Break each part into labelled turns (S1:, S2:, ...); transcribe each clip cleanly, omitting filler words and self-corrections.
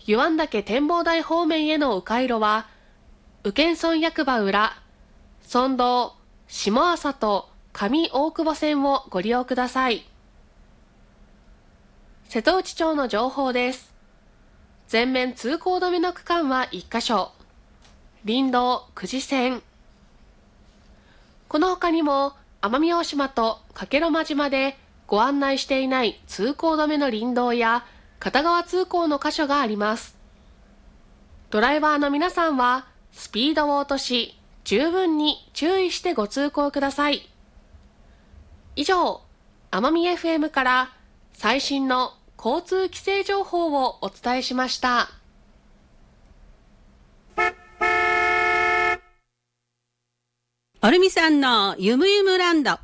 S1: 湯湾岳展望台方面への迂回路は、宇検村役場裏、村道、下朝と上大久保線をご利用ください。瀬戸内町の情報です。全面通行止めの区間は1カ所。林道久慈線。この他にも、奄美大島と加計呂麻島でご案内していない通行止めの林道や片側通行の箇所があります。ドライバーの皆さんはスピードを落とし、十分に注意してご通行ください。以上、奄美 FM から最新の交通規制情報をお伝えしました。
S2: おるみさんのゆむゆむランド。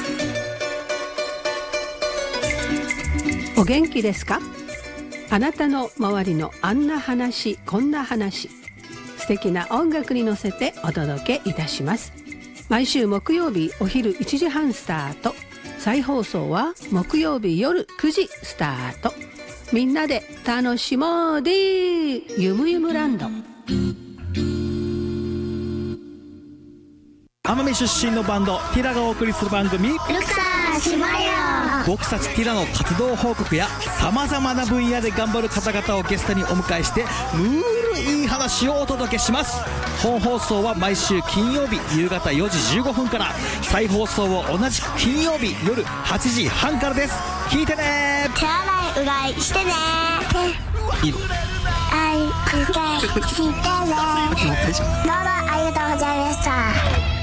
S2: お元気ですか？あなたの周りのあんな話こんな話、素敵な音楽に乗せてお届けいたします。毎週木曜日お昼1時半スタート、再放送は木曜日夜9時スタート。みんなで楽しもうでゆむゆむランド。
S3: 奄美出身のバンドティラがお送りする番組、
S4: ルクサーしまよ。
S3: 僕たちティラの活動報告やさまざまな分野で頑張る方々をゲストにお迎えして、ムールいい話をお届けします。本放送は毎週金曜日夕方4時15分から、再放送を同じく金曜日夜8時半からです。聞いてね。
S4: 手洗いうがいしてね。
S3: いる
S4: あいうがいしてね。どうもありがとうございました。